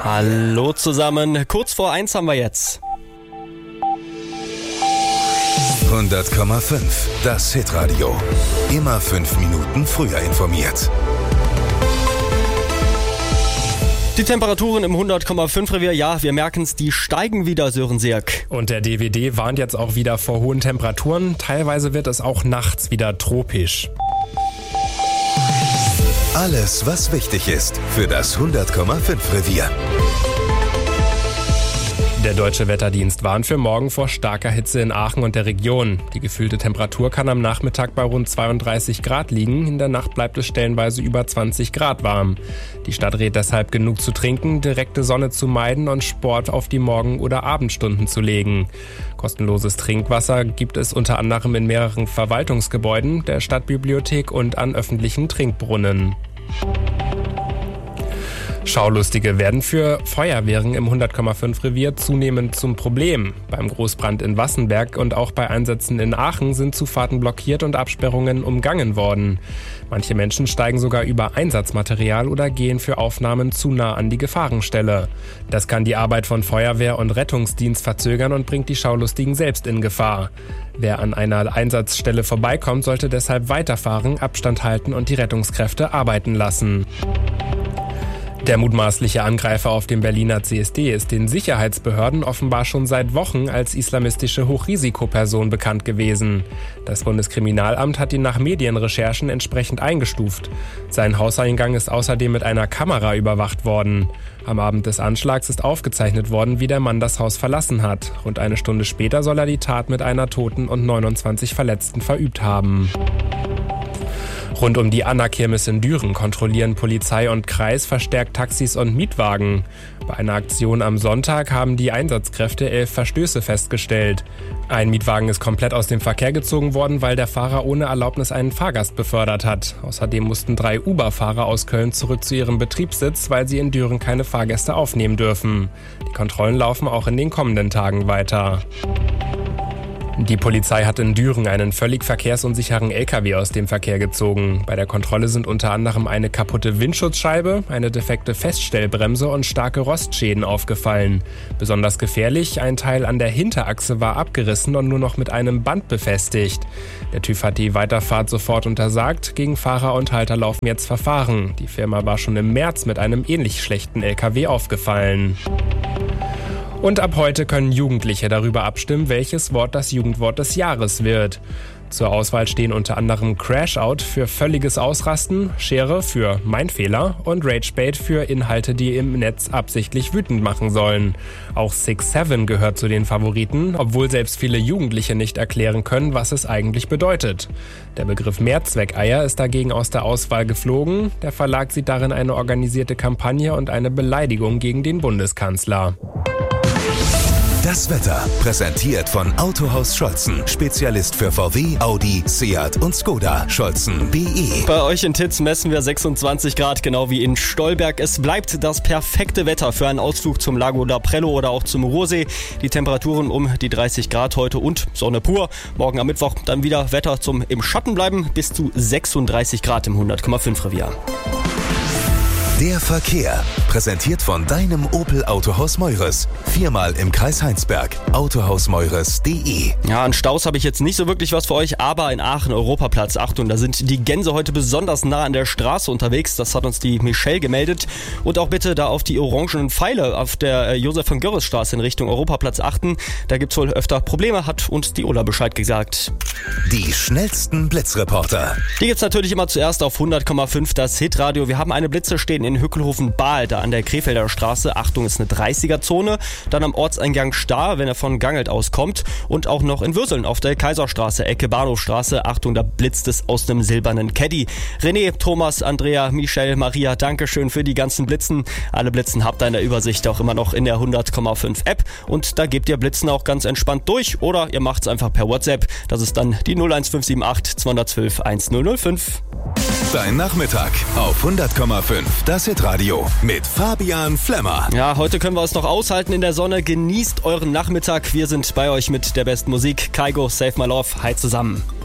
Hallo zusammen, kurz vor 1 haben wir jetzt. 100,5, das Hitradio. Immer 5 Minuten früher informiert. Die Temperaturen im 100,5 Revier, ja, wir merken es, die steigen wieder, Sören Seeck. Und der DWD warnt jetzt auch wieder vor hohen Temperaturen. Teilweise wird es auch nachts wieder tropisch. Alles, was wichtig ist für das 100,5 Revier. Der Deutsche Wetterdienst warnt für morgen vor starker Hitze in Aachen und der Region. Die gefühlte Temperatur kann am Nachmittag bei rund 32 Grad liegen. In der Nacht bleibt es stellenweise über 20 Grad warm. Die Stadt rät deshalb, genug zu trinken, direkte Sonne zu meiden und Sport auf die Morgen- oder Abendstunden zu legen. Kostenloses Trinkwasser gibt es unter anderem in mehreren Verwaltungsgebäuden, der Stadtbibliothek und an öffentlichen Trinkbrunnen. Schaulustige werden für Feuerwehren im 100,5 Revier zunehmend zum Problem. Beim Großbrand in Wassenberg und auch bei Einsätzen in Aachen sind Zufahrten blockiert und Absperrungen umgangen worden. Manche Menschen steigen sogar über Einsatzmaterial oder gehen für Aufnahmen zu nah an die Gefahrenstelle. Das kann die Arbeit von Feuerwehr und Rettungsdienst verzögern und bringt die Schaulustigen selbst in Gefahr. Wer an einer Einsatzstelle vorbeikommt, sollte deshalb weiterfahren, Abstand halten und die Rettungskräfte arbeiten lassen. Der mutmaßliche Angreifer auf dem Berliner CSD ist den Sicherheitsbehörden offenbar schon seit Wochen als islamistische Hochrisikoperson bekannt gewesen. Das Bundeskriminalamt hat ihn nach Medienrecherchen entsprechend eingestuft. Sein Hauseingang ist außerdem mit einer Kamera überwacht worden. Am Abend des Anschlags ist aufgezeichnet worden, wie der Mann das Haus verlassen hat. Rund eine Stunde später soll er die Tat mit einer Toten und 29 Verletzten verübt haben. Rund um die Anna-Kirmes in Düren kontrollieren Polizei und Kreis verstärkt Taxis und Mietwagen. Bei einer Aktion am Sonntag haben die Einsatzkräfte 11 Verstöße festgestellt. Ein Mietwagen ist komplett aus dem Verkehr gezogen worden, weil der Fahrer ohne Erlaubnis einen Fahrgast befördert hat. Außerdem mussten 3 Uber-Fahrer aus Köln zurück zu ihrem Betriebssitz, weil sie in Düren keine Fahrgäste aufnehmen dürfen. Die Kontrollen laufen auch in den kommenden Tagen weiter. Die Polizei hat in Düren einen völlig verkehrsunsicheren LKW aus dem Verkehr gezogen. Bei der Kontrolle sind unter anderem eine kaputte Windschutzscheibe, eine defekte Feststellbremse und starke Rostschäden aufgefallen. Besonders gefährlich, ein Teil an der Hinterachse war abgerissen und nur noch mit einem Band befestigt. Der TÜV hat die Weiterfahrt sofort untersagt. Gegen Fahrer und Halter laufen jetzt Verfahren. Die Firma war schon im März mit einem ähnlich schlechten LKW aufgefallen. Und ab heute können Jugendliche darüber abstimmen, welches Wort das Jugendwort des Jahres wird. Zur Auswahl stehen unter anderem Crashout für völliges Ausrasten, Schere für Mein Fehler und Ragebait für Inhalte, die im Netz absichtlich wütend machen sollen. Auch 6'7 gehört zu den Favoriten, obwohl selbst viele Jugendliche nicht erklären können, was es eigentlich bedeutet. Der Begriff Mehrzweckeier ist dagegen aus der Auswahl geflogen. Der Verlag sieht darin eine organisierte Kampagne und eine Beleidigung gegen den Bundeskanzler. Das Wetter präsentiert von Autohaus Scholzen. Spezialist für VW, Audi, Seat und Skoda. Scholzen.de. Bei euch in Titz messen wir 26 Grad, genau wie in Stolberg. Es bleibt das perfekte Wetter für einen Ausflug zum Lago d'Aprello oder auch zum Ruhrsee. Die Temperaturen um die 30 Grad heute und Sonne pur. Morgen am Mittwoch dann wieder Wetter zum im Schatten bleiben, bis zu 36 Grad im 100,5 Revier. Der Verkehr, präsentiert von deinem Opel Autohaus Meures. 4-mal im Kreis Heinsberg. Autohausmeures.de. Ja, an Staus habe ich jetzt nicht so wirklich was für euch, aber in Aachen Europaplatz. Achtung, da sind die Gänse heute besonders nah an der Straße unterwegs. Das hat uns die Michelle gemeldet. Und auch bitte da auf die orangenen Pfeile auf der Josef-von-Görres-Straße in Richtung Europaplatz achten. Da gibt's wohl öfter Probleme, hat uns die Ola Bescheid gesagt. Die schnellsten Blitzreporter. Die gibt's natürlich immer zuerst auf 100,5 das Hitradio. Wir haben eine Blitze stehen in Hückelhofen-Bahl, da an der Krefelder Straße. Achtung, ist eine 30er-Zone. Dann am Ortseingang Stahr, wenn er von Gangelt auskommt. Und auch noch in Würseln auf der Kaiserstraße, Ecke Bahnhofstraße. Achtung, da blitzt es aus einem silbernen Caddy. René, Thomas, Andrea, Michelle, Maria, Dankeschön für die ganzen Blitzen. Alle Blitzen habt ihr in der Übersicht auch immer noch in der 100,5 App. Und da gebt ihr Blitzen auch ganz entspannt durch. Oder ihr macht's einfach per WhatsApp. Das ist dann die 01578 212 1005. Dein Nachmittag auf 100,5. Das Hitradio mit Fabian Flemmer. Ja, heute können wir es noch aushalten in der Sonne. Genießt euren Nachmittag. Wir sind bei euch mit der besten Musik. Kygo, Save My Love. Hi zusammen.